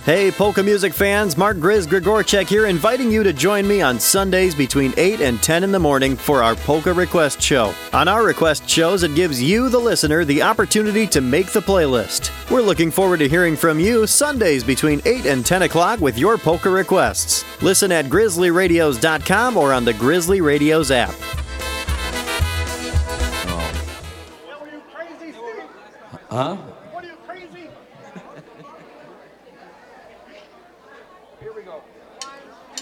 Hey, polka music fans, Mark Grizz Grigorchek here, inviting you to join me on Sundays between 8 and 10 in the morning for our Polka Request Show. On our request shows, it gives you, the listener, the opportunity to make the playlist. We're looking forward to hearing from you Sundays between 8 and 10 o'clock with your polka requests. Listen at grizzlyradios.com or on the Grizzly Radios app. Huh?